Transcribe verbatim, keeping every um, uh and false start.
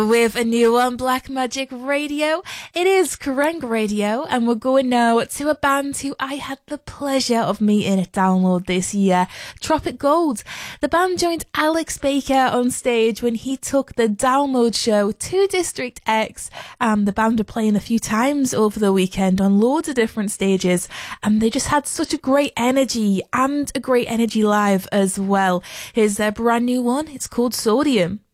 With a new on Black Magic Radio, it is Kerrang Radio, and we're going now to a band who I had the pleasure of meeting at Download this year, Tropic Gold. The band joined Alex Baker on stage when he took the Download show to District X, and the band were playing a few times over the weekend on loads of different stages, and they just had such a great energy and a great energy live as well. Here's their brand new one, it's called Sodium.